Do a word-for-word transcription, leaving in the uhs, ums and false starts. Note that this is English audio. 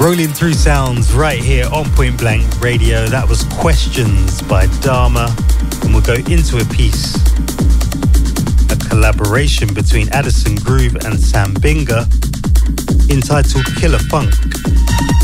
Rolling through sounds right here on Point Blank Radio. That was Questions by Dharma. And we'll go into a piece, a collaboration between Addison Groove and Sam Binga, entitled Killer Funk.